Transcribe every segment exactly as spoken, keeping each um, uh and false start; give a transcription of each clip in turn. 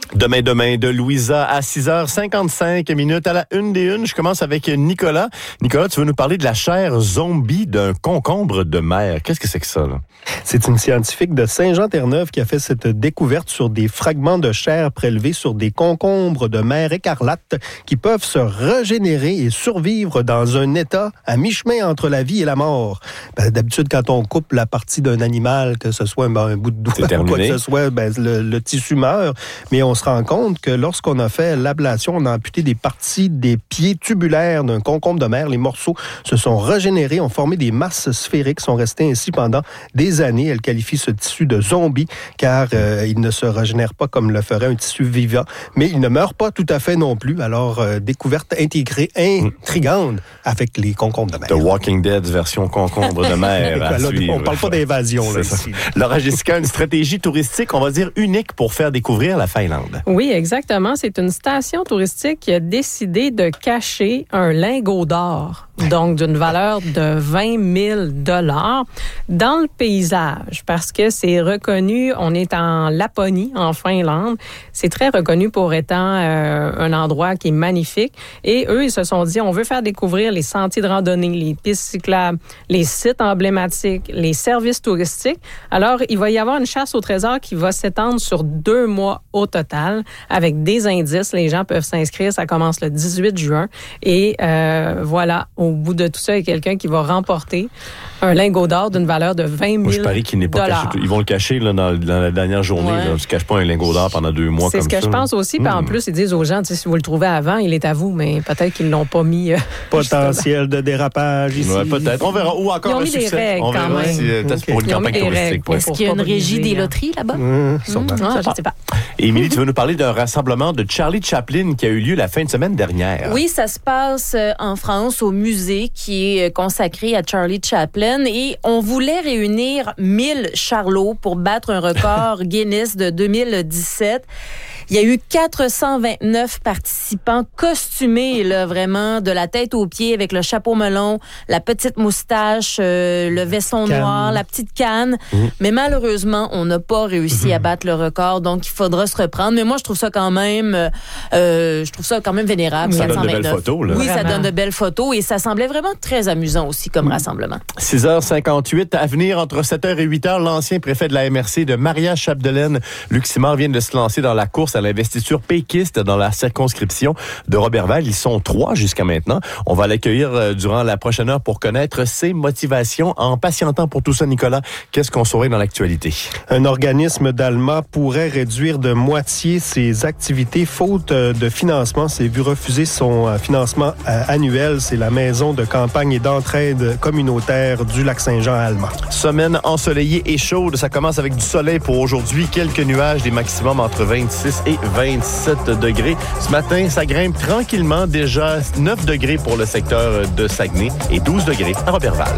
Demain, demain, de Louisa à six heures cinquante-cinq minutes à la une des unes. Je commence avec Nicolas. Nicolas, tu veux nous parler de la chair zombie d'un concombre de mer. Qu'est-ce que c'est que ça, là? C'est une scientifique de Saint-Jean-Terre-Neuve qui a fait cette découverte sur des fragments de chair prélevés sur des concombres de mer écarlate qui peuvent se régénérer et survivre dans un état à mi-chemin entre la vie et la mort. Ben, d'habitude, quand on coupe la partie d'un animal, que ce soit ben, un bout de doigt ou quoi que ce soit, ben, le, le tissu meurt. Mais on se rend compte que lorsqu'on a fait l'ablation, on a amputé des parties des pieds tubulaires d'un concombre de mer. Les morceaux se sont régénérés, ont formé des masses sphériques, sont restés ainsi pendant des années. Elle qualifie ce tissu de zombie car euh, il ne se régénère pas comme le ferait un tissu vivant, mais il ne meurt pas tout à fait non plus. Alors, euh, découverte intégrée, intrigante avec les concombres de mer. The Walking Dead version concombre de mer à là, suivre. on parle pas d'invasion, là, ici. Laura Jessica, une stratégie touristique, on va dire unique pour faire découvrir la Finlande. Oui, exactement. C'est une station touristique qui a décidé de cacher un lingot d'or, donc d'une valeur de vingt mille dollars, dans le paysage, parce que c'est reconnu, on est en Laponie, en Finlande, c'est très reconnu pour étant euh, un endroit qui est magnifique, et eux, ils se sont dit, on veut faire découvrir les sentiers de randonnée, les pistes cyclables, les sites emblématiques, les services touristiques. Alors, il va y avoir une chasse au trésor qui va s'étendre sur deux mois au total, avec des indices. Les gens peuvent s'inscrire. Ça commence le dix-huit juin. Et euh, voilà, au bout de tout ça, il y a quelqu'un qui va remporter un lingot d'or d'une valeur de vingt mille dollars. Moi, je parie qu'il n'est pas caché. Ils vont le cacher là, dans, dans la dernière journée. Ouais. Là. Tu ne caches pas un lingot d'or pendant deux mois C'est comme ça. C'est ce que là. je pense aussi. Puis mmh. en plus, ils disent aux gens, si vous le trouvez avant, il est à vous, mais peut-être qu'ils ne l'ont pas mis. Euh, Potentiel de dérapage ici. Ouais, peut-être. On verra. Ou encore Ils ont un mis succès. des règles On verra quand même. si, euh, okay. Pour une Ils campagne touristique. Est-ce qu'il y a une régie des loteries là-bas? Mmh, mmh, non, je ne sais pas. Émilie, tu veux nous parler d'un rassemblement de Charlie Chaplin qui a eu lieu la fin de semaine dernière. Oui, ça se passe en France au musée qui est consacré à Charlie Chaplin et on voulait réunir mille charlots pour battre un record Guinness de deux mille dix-sept. Il y a eu quatre cent vingt-neuf participants costumés, là, vraiment, de la tête aux pieds, avec le chapeau melon, la petite moustache, euh, le veston canne. noir, la petite canne. Mmh. Mais malheureusement, on n'a pas réussi mmh. à battre le record, donc il faudra se reprendre. Mais moi, je trouve ça quand même, euh, je trouve ça quand même vénérable. Ça quatre cent vingt-neuf. donne de belles photos, là. Oui, vraiment. Ça donne de belles photos et ça semblait vraiment très amusant aussi comme mmh. rassemblement. six heures cinquante-huit, à venir entre sept heures et huit heures, l'ancien préfet de la M R C de Maria-Chapdelaine, Luc Simard, vient de se lancer dans la course à l'investiture péquiste dans la circonscription de Roberval. Ils sont trois jusqu'à maintenant. On va l'accueillir durant la prochaine heure pour connaître ses motivations. En patientant pour tout ça, Nicolas, qu'est-ce qu'on saurait dans l'actualité? Un organisme d'Alma pourrait réduire de moitié ses activités faute de financement. C'est vu refuser son financement annuel. C'est la maison de campagne et d'entraide communautaire du Lac-Saint-Jean à Alma. Semaine ensoleillée et chaude. Ça commence avec du soleil pour aujourd'hui. Quelques nuages, des maximums entre vingt-six et vingt-sept degrés. Ce matin, ça grimpe tranquillement. Déjà neuf degrés pour le secteur de Saguenay et douze degrés à Roberval.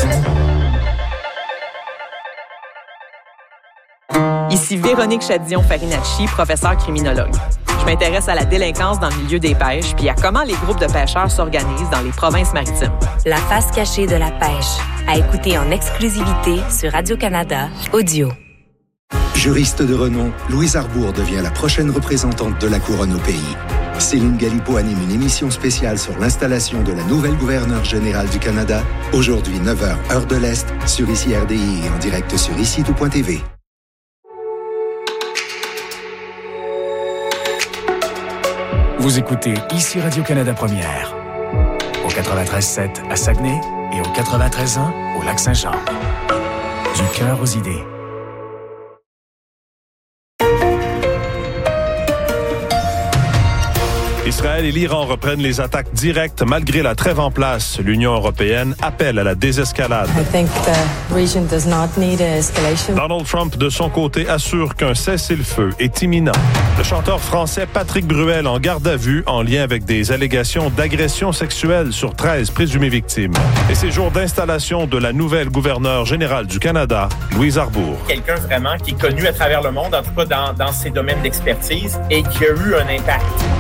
Ici Véronique Chadillon-Farinacci, professeure criminologue. Je m'intéresse à la délinquance dans le milieu des pêches puis à comment les groupes de pêcheurs s'organisent dans les provinces maritimes. La face cachée de la pêche, à écouter en exclusivité sur Radio-Canada Audio. Juriste de renom, Louise Arbour devient la prochaine représentante de la couronne au pays. Céline Galipo anime une émission spéciale sur l'installation de la nouvelle gouverneure générale du Canada. Aujourd'hui, neuf heures, heure de l'Est, sur Ici R D I et en direct sur ici tout point t v. Vous écoutez Ici Radio-Canada Première, au quatre-vingt-treize sept à Saguenay et au quatre-vingt-treize un au Lac-Saint-Jean. Du cœur aux idées. Israël et l'Iran reprennent les attaques directes malgré la trêve en place. L'Union européenne appelle à la désescalade. I think the region does not need a escalation. Donald Trump, de son côté, assure qu'un cessez-le-feu est imminent. Le chanteur français Patrick Bruel en garde à vue en lien avec des allégations d'agression sexuelle sur treize présumées victimes. Et ces jours d'installation de la nouvelle gouverneure générale du Canada, Louise Arbour. Quelqu'un vraiment qui est connu à travers le monde, en tout cas dans, dans ses domaines d'expertise, et qui a eu un impact.